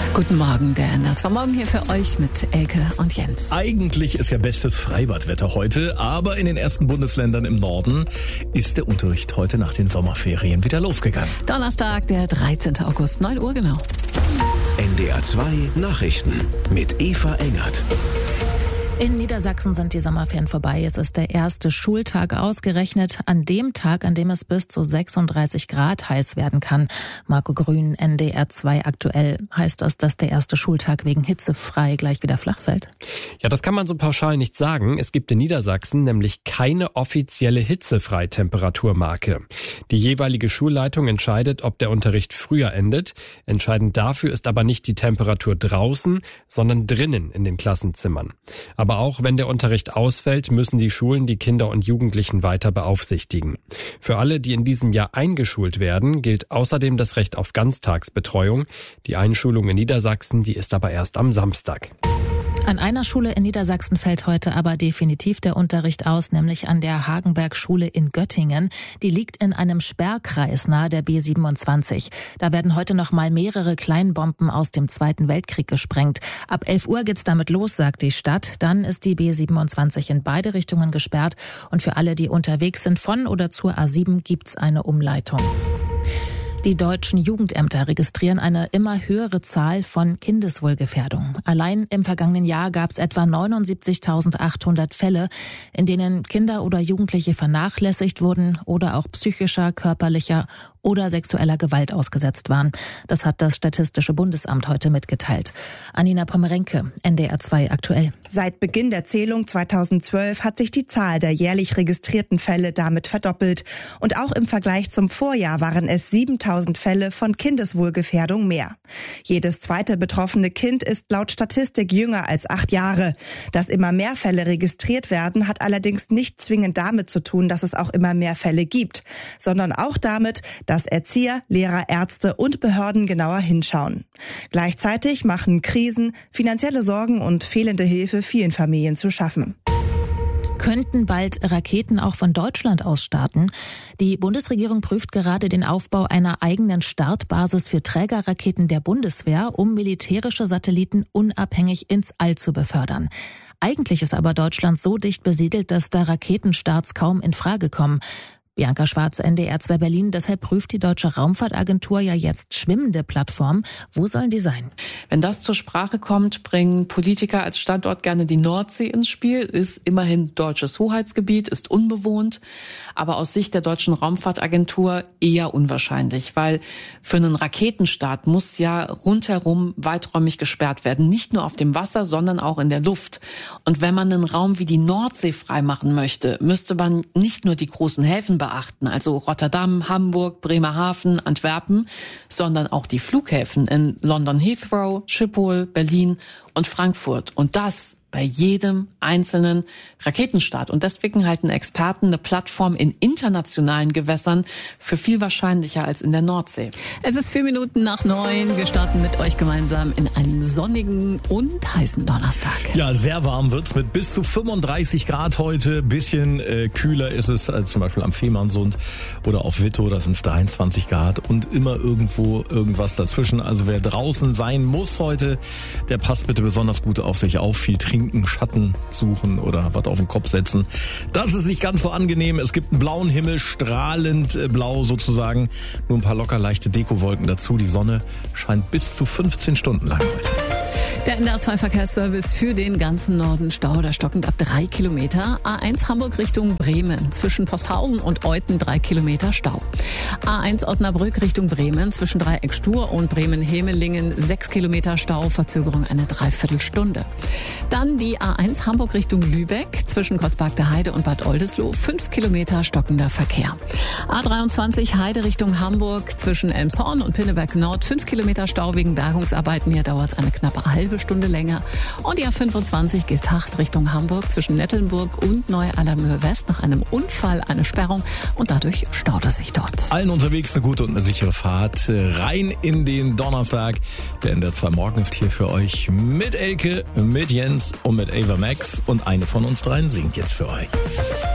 Guten Morgen, der NDR 2 Morgen hier für euch mit Elke und Jens. Eigentlich ist ja bestes Freibadwetter heute, aber in den ersten Bundesländern im Norden ist der Unterricht heute nach den Sommerferien wieder losgegangen. Donnerstag, der 13. August, 9 Uhr genau. NDR 2 Nachrichten mit Eva Engert. In Niedersachsen sind die Sommerferien vorbei. Es ist der erste Schultag, ausgerechnet an dem Tag, an dem es bis zu 36 Grad heiß werden kann. Marco Grün, NDR 2 aktuell. Heißt das, dass der erste Schultag wegen hitzefrei gleich wieder flach fällt? Ja, das kann man so pauschal nicht sagen. Es gibt in Niedersachsen nämlich keine offizielle Hitzefreitemperaturmarke. Die jeweilige Schulleitung entscheidet, ob der Unterricht früher endet. Entscheidend dafür ist aber nicht die Temperatur draußen, sondern drinnen in den Klassenzimmern. Aber auch wenn der Unterricht ausfällt, müssen die Schulen die Kinder und Jugendlichen weiter beaufsichtigen. Für alle, die in diesem Jahr eingeschult werden, gilt außerdem das Recht auf Ganztagsbetreuung. Die Einschulung in Niedersachsen, die ist aber erst am Samstag. An einer Schule in Niedersachsen fällt heute aber definitiv der Unterricht aus, nämlich an der Hagenberg-Schule in Göttingen. Die liegt in einem Sperrkreis nahe der B27. Da werden heute noch mal mehrere Kleinbomben aus dem Zweiten Weltkrieg gesprengt. Ab 11 Uhr geht's damit los, sagt die Stadt. Dann ist die B27 in beide Richtungen gesperrt. Und für alle, die unterwegs sind von oder zur A7, gibt's eine Umleitung. Die deutschen Jugendämter registrieren eine immer höhere Zahl von Kindeswohlgefährdung. Allein im vergangenen Jahr gab es etwa 79.800 Fälle, in denen Kinder oder Jugendliche vernachlässigt wurden oder auch psychischer, körperlicher oder sexueller Gewalt ausgesetzt waren. Das hat das Statistische Bundesamt heute mitgeteilt. Anina Pommerenke, NDR 2 aktuell. Seit Beginn der Zählung 2012 hat sich die Zahl der jährlich registrierten Fälle damit verdoppelt. Und auch im Vergleich zum Vorjahr waren es 7.000 Fälle von Kindeswohlgefährdung mehr. Jedes zweite betroffene Kind ist laut Statistik jünger als 8 Jahre. Dass immer mehr Fälle registriert werden, hat allerdings nicht zwingend damit zu tun, dass es auch immer mehr Fälle gibt, sondern auch damit, dass Erzieher, Lehrer, Ärzte und Behörden genauer hinschauen. Gleichzeitig machen Krisen, finanzielle Sorgen und fehlende Hilfe vielen Familien zu schaffen. Könnten bald Raketen auch von Deutschland aus starten? Die Bundesregierung prüft gerade den Aufbau einer eigenen Startbasis für Trägerraketen der Bundeswehr, um militärische Satelliten unabhängig ins All zu befördern. Eigentlich ist aber Deutschland so dicht besiedelt, dass da Raketenstarts kaum in Frage kommen. Bianca Schwarz, NDR 2 Berlin. Deshalb prüft die Deutsche Raumfahrtagentur ja jetzt schwimmende Plattformen. Wo sollen die sein? Wenn das zur Sprache kommt, bringen Politiker als Standort gerne die Nordsee ins Spiel. Ist immerhin deutsches Hoheitsgebiet, ist unbewohnt. Aber aus Sicht der Deutschen Raumfahrtagentur eher unwahrscheinlich. Weil für einen Raketenstart muss ja rundherum weiträumig gesperrt werden. Nicht nur auf dem Wasser, sondern auch in der Luft. Und wenn man einen Raum wie die Nordsee freimachen möchte, müsste man nicht nur die großen Häfen beachten, also Rotterdam, Hamburg, Bremerhaven, Antwerpen, sondern auch die Flughäfen in London Heathrow, Schiphol, Berlin und Frankfurt. Und das bei jedem einzelnen Raketenstart. Und deswegen halten Experten eine Plattform in internationalen Gewässern für viel wahrscheinlicher als in der Nordsee. Es ist 4 Minuten nach 9. Wir starten mit euch gemeinsam in einen sonnigen und heißen Donnerstag. Ja, sehr warm wird's mit bis zu 35 Grad heute. Bisschen kühler ist es als zum Beispiel am Fehmarnsund oder auf Wittow. Da sind es 23 Grad und immer irgendwo irgendwas dazwischen. Also wer draußen sein muss heute, der passt bitte besonders gut auf sich auf. Viel trinken, Schatten suchen oder was auf den Kopf setzen. Das ist nicht ganz so angenehm. Es gibt einen blauen Himmel, strahlend blau sozusagen. Nur ein paar locker leichte Dekowolken dazu. Die Sonne scheint bis zu 15 Stunden lang heute. Der NDR 2 Verkehrsservice für den ganzen Norden Stau, da stockend ab 3 Kilometer. A1 Hamburg Richtung Bremen, zwischen Posthausen und Euthen 3 Kilometer Stau. A1 Osnabrück Richtung Bremen, zwischen Dreieck Stur und Bremen-Hemelingen 6 Kilometer Stau, Verzögerung eine Dreiviertelstunde. Dann die A1 Hamburg Richtung Lübeck, zwischen Kotzbagde-Heide und Bad Oldesloe 5 Kilometer stockender Verkehr. A23 Heide Richtung Hamburg, zwischen Elmshorn und Pinneberg Nord 5 Kilometer Stau wegen Bergungsarbeiten. Hier dauert es eine knappe halbe Stunde länger. Und die A25 Geesthacht Richtung Hamburg, zwischen Lettelnburg und Neu-Allermöhe West nach einem Unfall eine Sperrung und dadurch staut es sich dort. Allen unterwegs eine gute und eine sichere Fahrt rein in den Donnerstag. Der NDR 2 Morgen ist hier für euch mit Elke, mit Jens und mit Ava Max und eine von uns dreien singt jetzt für euch.